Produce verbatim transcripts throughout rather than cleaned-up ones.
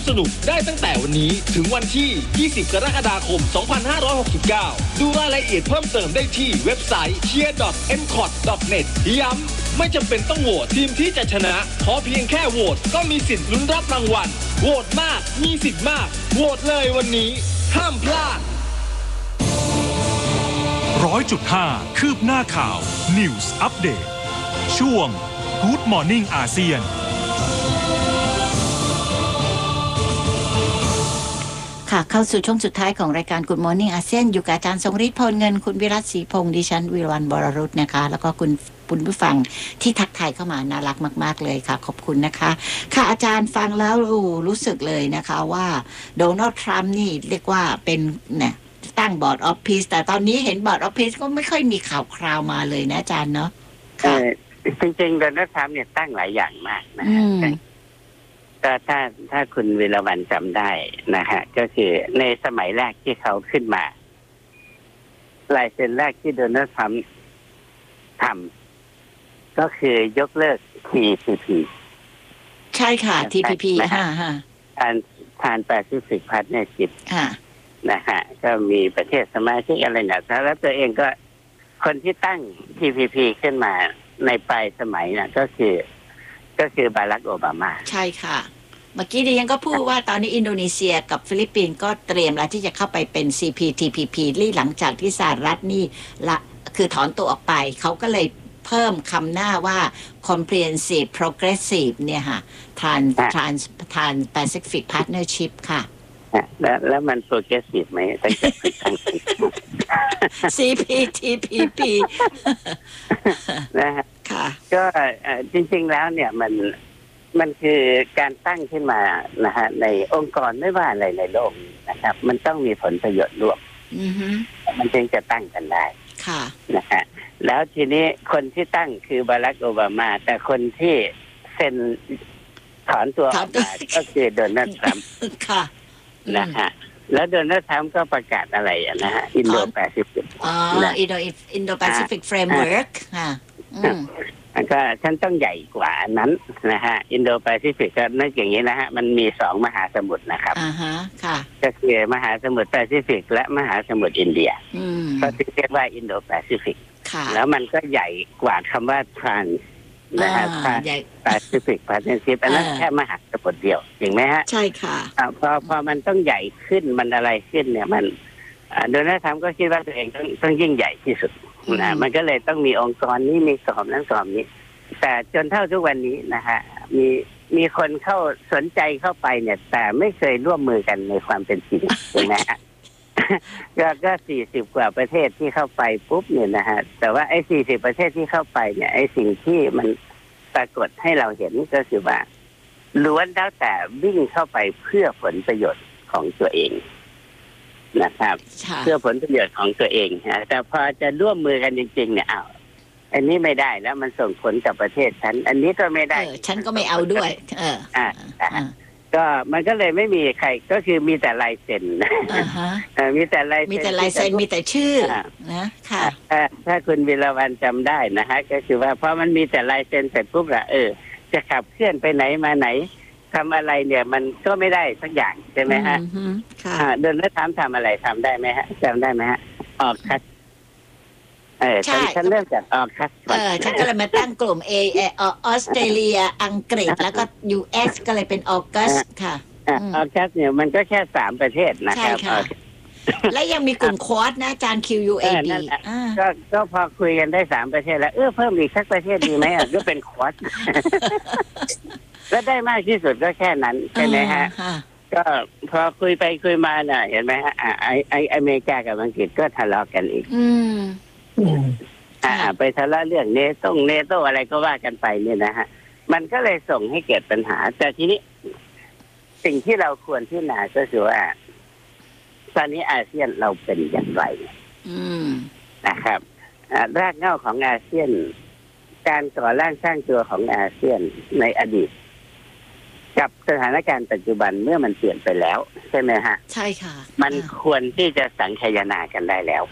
สนุกได้ตั้งแต่วันนี้ถึงวันที่ยี่สิบกรกฎาคมสองพันห้าร้อยหกสิบเก้าดูรายละเอียดเพิ่มเติมได้ที่เว็บไซต์ เชียร์ ดอท เอ็ม คอท ดอท เน็ต ย้ำไม่จำเป็นต้องโหวตทีมที่จะชนะขอเพียงแค่โหวตก็มีสิทธิ์ลุ้นรับรางวัลโหวตมากมีสิทธิ์มากโหวตเลยวันนี้ห้ามพลาดร้อยจุดห้าคืบหน้าข่าว News Update ช่วง Good Morning อาเซียนค่ะเข้าสู่ช่วงสุดท้ายของรายการ Good Morning อาเซียนอยู่กับอาจารย์ทรงฤทธิ์พลเงินคุณวิรัตศรีพงษ์ดิฉันวิรวรรณ วรรุตนะคะแล้วก็คุณคุณผู้ฟังที่ทักทายเข้ามาน่ารักมากๆเลยค่ะขอบคุณนะคะค่ะอาจารย์ฟังแล้วรู้สึกเลยนะคะว่าโดนัลด์ทรัมป์นี่เรียกว่าเป็นเนี่ยตั้งบอร์ดออฟพีซแต่ตอนนี้เห็นบอร์ดออฟพีซก็ไม่ค่อยมีข่าวคราวมาเลยนะอาจารย์เนาะค่ะจริงๆโดนัลด์ทรัมป์เนี่ยตั้งหลายอย่างมากนะก็ถ้าถ้าคุณวิรวรรณจำได้นะฮะก็คือในสมัยแรกที่เขาขึ้นมาลายเซ็นแรกที่โดนัลด์ทรัมป์ทำก็คือยกเลิก ที พี พีใช่ค่ะ ที พี พี ฮ่าฮ่าทานทานแปซิฟิกพาร์ทเนอร์ชิพนะฮะก็มีประเทศสมาชิกอะไรเนี่ยแล้วตัวเองก็คนที่ตั้ง ที พี พี ขึ้นมาในปลายสมัยน่ะก็คือก็คือบารักโอบามาใช่ค่ะเมื่อกี้ดิฉันก็พูดว่าตอนนี้อินโดนีเซียกับฟิลิปปินส์ก็เตรียมแล้วที่จะเข้าไปเป็น ซี พี ที พี พี หลังจากที่สหรัฐนี่ละคือถอนตัวออกไปเขาก็เลยเพิ่มคำหน้าว่า comprehensive progressive เนี่ยค่ะ trans trans trans Pacific Partnership ค่ะแล้วแล้วมัน progressive ไหมตั้งแต่ตั้งซี พี ที พี พีนะฮะค่ะก็จริงๆแล้วเนี่ยมันมันคือการตั้งขึ้นมานะฮะในองค์กรไม่ว่าอะไรในโลกนะครับมันต้องมีผลประโยชน์ร่วมมันจึงจะตั้งกันได้ค่ะนะฮะแล้วทีนี้คนที่ตั้งคือบารักโอบามาแต่คนที่เซ็นถอนตัวออกมาก็คือโดนัลด์ทรัมป์ค่ะนะฮะแล้วโดนัลด์ทรัมป์ก็ประกาศอะไรนะฮะอินโดแปซิฟิกอ๋ออินโดอินโดแปซิฟิกเฟรมเวิร์กค่ะก็ฉันต้องใหญ่กว่านั้นนะฮะอินโดแปซิฟิกก็นึกอย่างนี้นะฮะมันมีสองมหาสมุทรนะครับอ่าฮะค่ะก็คือมหาสมุทรแปซิฟิกและมหาสมุทรอินเดียก็เรียกว่าอินโดแปซิฟิกแล้วมันก็ใหญ่กว่าคำว่าทรานส์นะฮะทรานส์แปซิฟิกพาร์ทเนอร์ชิพอันนั้นแค่มหาสมุทรเดียวจริงไหมฮะใช่ค่ะพอพอมันต้องใหญ่ขึ้นมันอะไรขึ้นเนี่ยมันโดนัลด์ทรัมป์ก็คิดว่าตัวเองต้องต้องยิ่งใหญ่ที่สุดนะมันก็เลยต้องมีองค์กรนี้มีกรอบนั้นกรอบนี้แต่จนเท่าทุกวันนี้นะฮะมีมีคนเข้าสนใจเข้าไปเนี่ยแต่ไม่เคยร่วมมือกันในความเป็นจริงใช่ไหมฮะก็ก็สี่สิบกว่าประเทศที่เข้าไปปุ๊บเนี่ยนะฮะแต่ว่าไอ้สี่สิบประเทศที่เข้าไปเนี่ยไอ้สิ่งที่มันปรากฏให้เราเห็นก็คือว่าล้วนแล้วแต่วิ่งเข้าไปเพื่อผลประโยชน์ของตัวเองนะครับเพื่อผลประโยชน์ของตัวเองนะแต่พอจะร่วมมือกันจริงๆเนี่ยอ้าวอันนี้ไม่ได้แล้วมันส่งผลกับประเทศฉันอันนี้ก็ไม่ได้ฉันก็ไม่เอาด้วยเอออ่าก็มันก็เลยไม่มีใครก็คือมีแต่ลายเซ็นมีแต่ลายมีแต่ลายเซ็นมีแต่ชื่อนะค่ะถ้าคุณวิรวรรณจำได้นะฮะก็คือว่าพอมันมีแต่ลายเซ็นเสร็จปุ๊บละเออจะขับเคลื่อนไปไหนมาไหนทำอะไรเนี่ยมันก็ไม่ได้สักอย่างใช่ไหมฮะเดินแล้วถามทำอะไรทำได้ไหมฮะจำได้ไหมฮะออกคัดเออฉันเริ่มจากออกคัดเออฉันก็เลยมาตั้งกลุ่ม A เอออสเตรเลียอังกฤษแล้วก็ ยู เอส ก็เลยเป็นออกัสค่ะออกัสเนี่ยมันก็แค่สามประเทศนะครับและยังมีกลุ่มควอดนะอาจารย์ คิว ยู เอ ดีก็ก็พอคุยกันได้สามประเทศแล้วเออเพิ่มอีกสักประเทศดีไหมอ่ะก็เป็นควอดแล้วได้มากที่สุดก็แค่นั้นใช่ไหมฮะก็พอคุยไปคุยมาน่ะเห็นไหมฮะไอไออเมริกากับอังกฤษก็ทะเลาะกันอีกอ่าไปทะเลาะเรื่องเนโต้เนโต้อะไรก็ว่ากันไปเนี่ยนะฮะมันก็เลยส่งให้เกิดปัญหาแต่ทีนี้สิ่งที่เราควรพิจารณาก็คือว่าตอนนี้อาเซียนเราเป็นอย่างไรนะครับรากเหง้าของอาเซียนการก่อร่างสร้างตัวของอาเซียนในอดีตกับสถานการณ์ปัจจุบันเมื่อมันเปลี่ยนไปแล้วใช่ไหมฮะใช่ค่ะมันควรที่จะสังคายนากันได้แล้ว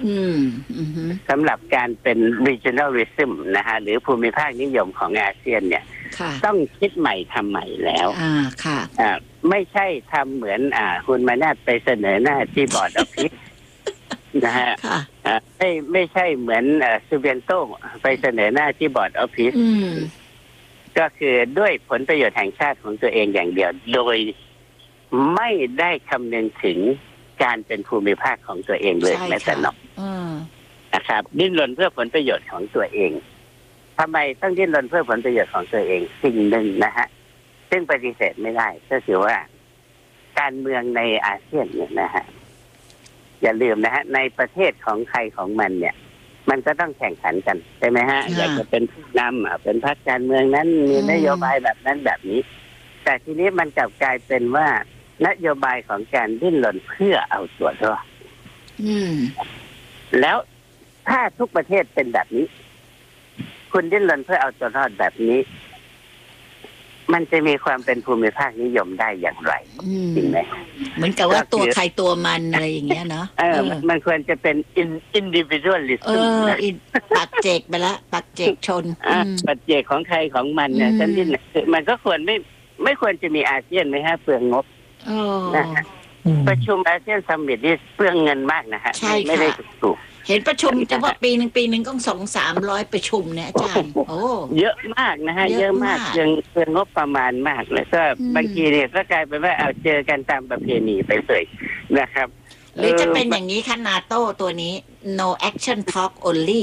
สำหรับการเป็น regionalism นะฮะหรือภูมิภาคนิยมของอาเซียนเนี่ยค่ะต้องคิดใหม่ทำใหม่แล้วอ่าค่ะอ่าไม่ใช่ทำเหมือนอ่าคุณมานาฏไปเสนอหน้าที่บอร์ดออฟฟิศนะฮะค่ะอ่าไม่ไม่ใช่เหมือนอ่าซูเบียนโตไปเสนอหน้าที่บอร์ดออฟฟิศอืมก็คือด้วยผลประโยชน์แห่งชาติของตัวเองอย่างเดียว โดยไม่ได้คำนึงถึงการเป็นภูมิภาคของตัวเองเลยใช่แม้แต่ค่ะน้อยอืมนะครับดิ้นรนเพื่อผลประโยชน์ของตัวเองทำไมต้องดิ้นรนเพื่อผลประโยชน์ของตัวเองสิ่งหนึ่งนะฮะซึ่งปฏิเสธไม่ได้ก็คือว่าการเมืองในอาเซียนเนี่ยนะฮะอย่าลืมนะฮะในประเทศของใครของมันเนี่ย มันก็ต้องแข่งขันกันใช่ไหมฮะค่ะอยากจะเป็นผู้นำอ่ะเป็นพรรคการเมืองนั้นมีอืมนโยบายแบบนั้นแบบนี้ แต่ทีนี้มันกลับกลายเป็นว่านโยบายของการดิ้นรนเพื่อเอาตัวรอดอืมแล้วถ้าทุกประเทศเป็นแบบนี้ คุณดิ้นรนเพื่อเอาตัวรอดแบบนี้ มันจะมีความเป็นภูมิภาคนิยมได้อย่างไรอืมจริงไหมเหมือนกับว่าก็คือตัวใครตัวมันอะไรอย่างเงี้ยเนาะเออมันมันควรจะเป็น in- เอ individualism อนะอินปักเจกไปละปักเจกชนอ่ะอืมปัจเจกของใครของมันเนี่ยอืมฉันดิ้นมันก็ควรไม่ไม่ควรจะมีอาเซียนไหมฮะเปลืองงบโอ้นะฮะ ประชุมอาเซียนซัมมิตนี่เปลืองเงินมากนะฮะใช่ค่ะไม่ได้ถูกเห็นประชุมเฉพาะปีหนึ่งปีหนึ่งก็สองสามร้อยประชุมเนี่ยอาจารย์ โอ้เยอะมากนะฮะเยเยอะอะมากมากเกินเกินงบประมาณมากเลยก็อืมบางทีเนี่ยก็กลายเป็นว่าเอาเจอกันตามประเพณีไปเลยนะครับหรือจะเป็นอย่างนี้คะนาโต้ตัวนี้ no action talk only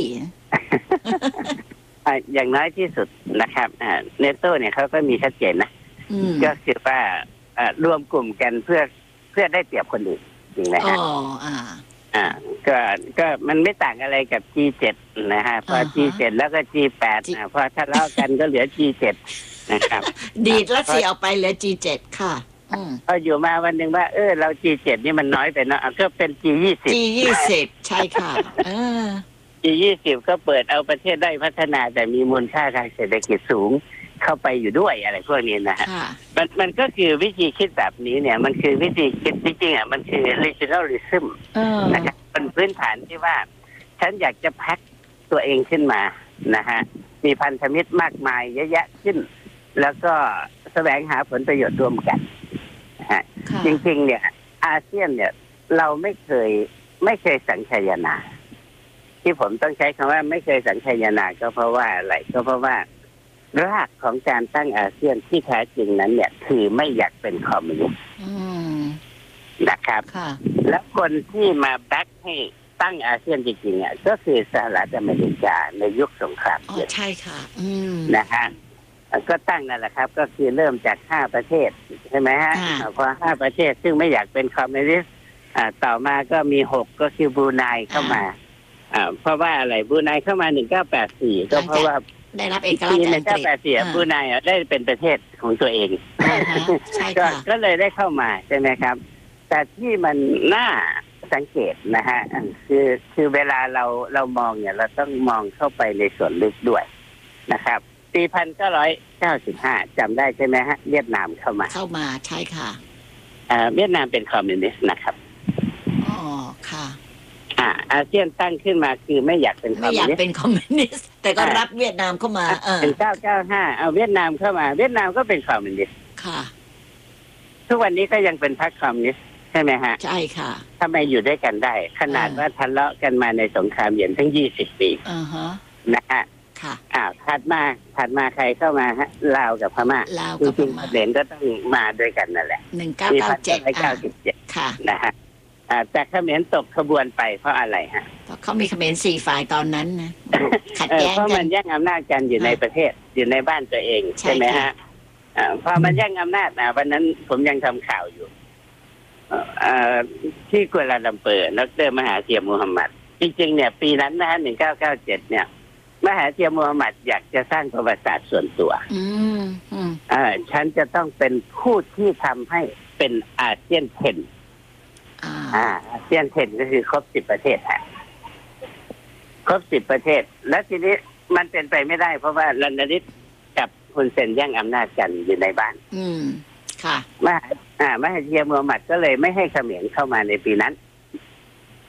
อ่ะอย่างน้อยที่สุดนะครับอ่าเนโต้เนี่ยเขาก็มีชัดเจนนะอืมก็คือว่าอ่ารวมกลุ่มกันเพื่อเพื่อได้เปรียบคนอื่นจริงไหมอ๋อฮะอ่าอ่าก็ก็มันไม่ต่างอะไรกับ จี เจ็ด นะฮะพออ่าฮะจี เจ็ด แล้วก็ จี แปด G อ่าพอทะเลาะกันก็เหลือ จี เจ็ด นะครับดีดรัสเซียออกไปเหลือ จี เจ็ด ค่ะ อืมพออยู่มาวันหนึ่งว่าเออเรา จี เจ็ด นี่มันน้อยไปเนาะอ่ะก็เป็น จี ยี่สิบจี ยี่สิบ ใช่ค่ะ เออจี ยี่สิบ ก็เปิดเอาประเทศได้พัฒนาแต่มีมูลค่าทางเศรษฐกิจสูงเข้าไปอยู่ด้วยอะไรพวกนี้นะฮะค่ะมันมันก็คือวิธีคิดแบบนี้เนี่ย มันคือวิธีคิดจริงๆอ่ะมันคือ regionalism เออนะครับบนพื้นฐานที่ว่า ฉันอยากจะแพ็คตัวเองขึ้นมานะฮะมีพันธมิตรมากมายเยอะแยะขึ้น แล้วก็แสวงหาผลประโยชน์ร่วมกันนะฮะค่ะจริงๆเนี่ยอาเซียนเนี่ย เราไม่เคยไม่เคยสัญชายนา ที่ผมต้องใช้คำว่าไม่เคยสัญชายนาก็เพราะว่าอะไรก็เพราะว่ารากของการตั้งอาเซียนที่แท้จริงนั้นเนี่ยคือไม่อยากเป็นคอมมิวนิสต์อืมนะครับค่ะแล้วคนที่มาแบ็คให้ตั้งอาเซียนจริงๆอ่ะก็คือสหรัฐอเมริกาในยุคสงครามอ๋อเย็นใช่ค่ะ อืมนะฮะก็ตั้งนั่นแหละครับ ก็คือเริ่มจากห้าประเทศใช่ไหมฮะค่ะพอห้าประเทศซึ่งไม่อยากเป็นคอมมิวนิสต์อ่าต่อมาก็มีหกก็คือบรูไนเข้ามาอ่าเพราะว่าอะไรบรูไนเข้ามาหนึ่งเก้าแปดสี่ก็เพราะว่าได้รับเอกราชปีหจากนึ่อังงเก้ากฤษแปดสี่อ่าบรูไนอ่ะได้เป็นประเทศของตัวเองอ่าฮะใช่ก็ค่ะก็เลยได้เข้ามาใช่ไหมครับ แต่ที่มันน่าสังเกตนะฮะคือคือเวลาเราเรามองเนี่ย เราต้องมองเข้าไปในส่วนลึกด้วยนะครับปีพันเก้าร้อยเก้าสิบห้าจำได้ใช่ไหมฮะเวียดนามเข้ามาเข้ามาใช่ค่ะเอ่อเวียดนามเป็นคอมมิวนิสต์นะครับอ๋อ ค่ะอ่าอาเซียนตั้งขึ้นมาคือไม่อยากเป็นคอไม่มอมิยาว กนิสต์เป็นคอมมิวนิสต์ แต่ก็อ่ารัรับเวียดนามเข้ามา เออเป็นเก้าเก้าห้าเอาเวียดนามเข้ามา เวียดนามก็เป็นคอมมิวนิสต์ค่ะทุกวันนี้ก็ยังเป็นพรรคคอมมิวนิสต์ใช่ไหมฮะใช่ค่ะทำไมอยู่ด้วยกันได้ ขนาดอ่าว่าทะเลาะกันมาในสงครามเย็นทั้งยี่สิบปีอ่าฮะนะฮะค่ะอ้าวถัดมาถัดมาใครเข้ามาฮะลาวกับพม่าลาวจกับพริงม่าๆเหรียญก็ต้องมาด้วยกันนั่นแหละหนึ่งเก้าปีเก้าพันเจ็ดเก้าร้อยเก้าสิบเจ็ดค่ะนะฮะอ่าแต่เขมรตกขบวนไปเพราะอะไรฮะเพราะเขามีเขมรสี่ฝ่ายตอนนั้นนะ ขัดเออแย้งเพราะกัมัน นแย่งอำนาจกันอยู่ในประเทศอยู่ในบ้านตัวเองใช่ใช่ไหมค่ะฮะอ่าพอมันแย่งอำนาจนะวันนั้นผมยังทำข่าวอยู่เอ่อเอ่อที่กัวลาลัมเปอร์ดรมหาเทียมมูฮัมหมัด จริงๆเนี่ย ปีนั้นนะฮะหนึ่งเก้าเก้าเจ็ดเนี่ย มหาเทียมมูฮัมหมัดอยากจะสร้างประวัติศาสตร์ส่วนตัวอืมอืมอ่าฉันจะต้องเป็นผู้ที่ทำให้เป็นอาเซียนเทนอ่าอ่าอาเซียนเทนก็คือครบสิบประเทศฮะครบสิบประเทศ แล้วทีนี้มันเป็นไปไม่ได้ เพราะว่าลันดาริสกับฮุนเซนแย่งอำนาจกันอยู่ในบ้านอืม ค่ะมหาอ่ามหาเทียมมูฮัมหมัดก็เลยไม่ให้เขมรเข้ามาในปีนั้น